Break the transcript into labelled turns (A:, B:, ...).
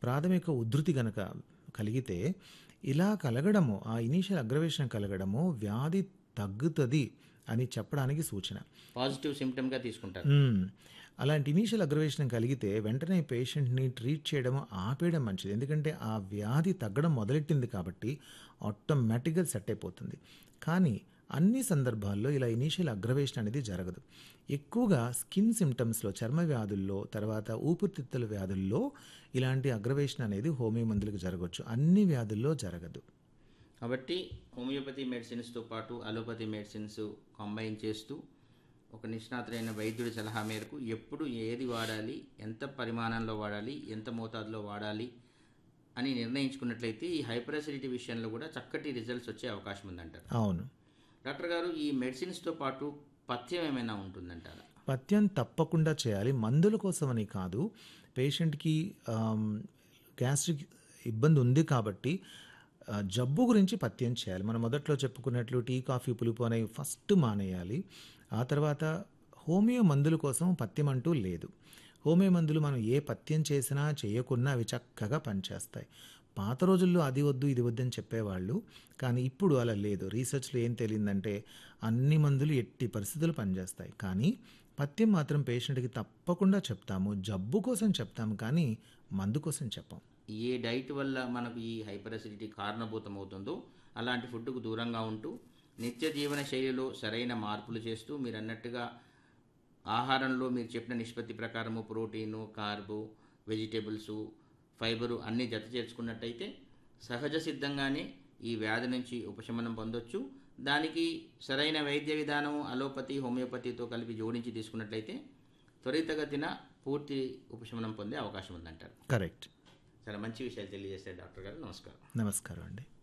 A: ప్రాథమిక ఉధృతి గనక కలిగితే ఇలా కలగడము, ఆ ఇనీషియల్ అగ్రవేషన్ కలగడము వ్యాధి తగ్గుతది అని చెప్పడానికి సూచన.
B: పాజిటివ్ సిమ్టమ్‌గా తీసుకుంటారు.
A: హ్మ్. అలాంటి ఇనీషియల్ అగ్రవేషన్ కలిగితే వెంటనే పేషెంట్‌ని ట్రీట్ చేయడం ఆపేయడం మంచిది. ఎందుకంటే ఆ వ్యాధి తగ్గడం మొదలెట్టింది కాబట్టి ఆటోమేటిక్‌గా సెట్ అయిపోతుంది. కానీ అన్ని సందర్భాల్లో ఇలా ఇనీషియల్ అగ్రవేషన్ అనేది జరగదు. ఎక్కువగా స్కిన్ సిమ్టమ్స్‌లో, చర్మ వ్యాధుల్లో, తర్వాత ఊపిరితిత్తుల వ్యాధుల్లో ఇలాంటి అగ్రవేషన్ అనేది హోమియో మందులకు జరగొచ్చు. అన్ని వ్యాధుల్లో జరగదు.
B: కాబట్టి హోమియోపతి మెడిసిన్స్‌తో పాటు అలోపతి మెడిసిన్స్ కంబైన్ చేస్తూ ఒక నిష్ణాతుడైన వైద్యుడి సలహా మేరకు ఎప్పుడు ఏది వాడాలి, ఎంత పరిమాణంలో వాడాలి, ఎంత మోతాదులో వాడాలి అని నిర్ణయించుకున్నట్లయితే ఈ హైపర్ అసిడిటీ విషయంలో కూడా చక్కటి రిజల్ట్స్ వచ్చే అవకాశం ఉందంటారు.
A: అవును.
B: డాక్టర్ గారు, ఈ మెడిసిన్స్‌తో పాటు పథ్యం ఏమైనా ఉంటుందంటారా?
A: పథ్యం తప్పకుండా చేయాలి. మందుల కోసమని కాదు. పేషెంట్‌కి గ్యాస్ట్రిక్ ఇబ్బంది ఉంది కాబట్టి జబ్బు గురించి పథ్యం చేయాలి. మనం మొదట్లో చెప్పుకున్నట్లు టీ, కాఫీ, పులుపు అనేవి ఫస్ట్ మానేయాలి. ఆ తర్వాత హోమియో మందుల కోసం పథ్యం అంటూ లేదు. హోమియో మందులు మనం ఏ పథ్యం చేసినా, చేయకున్నా అవి చక్కగా పనిచేస్తాయి. పాత రోజుల్లో అది వద్దు, ఇది వద్దని చెప్పేవాళ్ళు. కానీ ఇప్పుడు అలా లేదు. రీసెర్చ్‌లో ఏం తేలిందంటే అన్ని మందులు ఎట్టి పరిస్థితుల్లో పనిచేస్తాయి. కానీ పథ్యం మాత్రం పేషెంట్‌కి తప్పకుండా చెప్తాము. జబ్బు కోసం చెప్తాము కానీ మందు కోసం చెప్పం.
B: ఏ డైట్ వల్ల మనకు ఈ హైపర్ అసిడిటీ కారణభూతం అవుతుందో అలాంటి ఫుడ్కు దూరంగా ఉంటూ నిత్య జీవన శైలిలో సరైన మార్పులు చేస్తూ మీరు అన్నట్టుగా ఆహారంలో మీరు చెప్పిన నిష్పత్తి ప్రకారము ప్రోటీను, కార్బు, వెజిటేబుల్సు, ఫైబరు అన్నీ జత చేర్చుకున్నట్టయితే సహజ సిద్ధంగానే ఈ వ్యాధి నుంచి ఉపశమనం పొందొచ్చు. దానికి సరైన వైద్య విధానం అలోపతి, హోమియోపతితో కలిపి జోడించి తీసుకున్నట్లయితే త్వరితగతిన పూర్తి ఉపశమనం పొందే అవకాశం ఉందంటారు.
A: కరెక్ట్.
B: చాలా మంచి విషయాలు తెలియజేశారు డాక్టర్ గారు. నమస్కారం.
A: నమస్కారం అండి.